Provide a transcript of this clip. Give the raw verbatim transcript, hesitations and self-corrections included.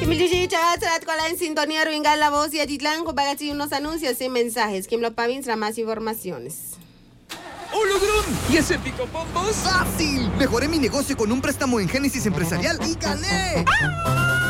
Kimilchicha, con la en sintonía, Ruingal, la voz y Atitlán, con Bagati, unos anuncios y mensajes. Kim lo para más informaciones. ¡Hologrón! ¿Y ese pico bombos? ¡Fácil! Mejoré mi negocio con un préstamo en Génesis Empresarial y gané. ¡Ah!